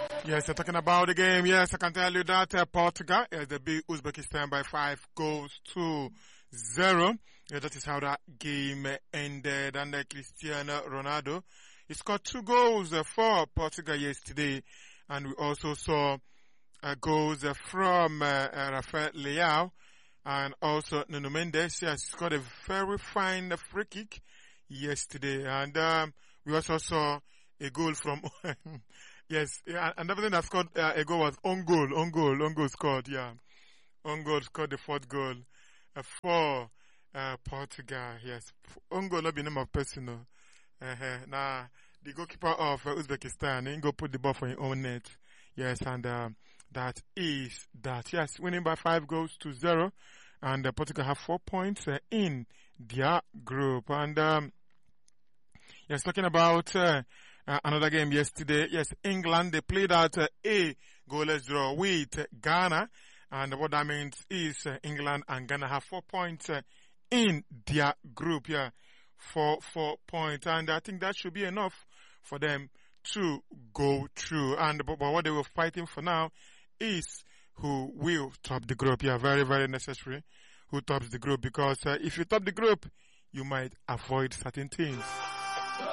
Yes, talking about the game. Yes, I can tell you that Portugal is the beat Uzbekistan by 5 goals to 0. Yeah, that is how that game ended. And Cristiano Ronaldo, he scored 2 goals for Portugal yesterday, and we also saw goals from Rafael Leao and also Nuno Mendes. Yes, he scored a very fine free kick yesterday, and we also saw a goal from yes, yeah, and everything that scored a goal was on goal scored, yeah. On goal scored the 4th goal for Portugal, yes. On goal, not the name of person, no. Now, the goalkeeper of Uzbekistan, he go put the ball for his own net. Yes, and that is that. Yes, winning by 5 goals to 0, and Portugal have 4 points in their group. And yes, talking about another game yesterday. Yes, England, they played out a goalless draw with Ghana. And what that means is England and Ghana have 4 points in their group. Yeah, 4 points. And I think that should be enough for them to go through. And but what they were fighting for now is who will top the group. Yeah, very, very necessary. Who tops the group, because if you top the group, you might avoid certain things.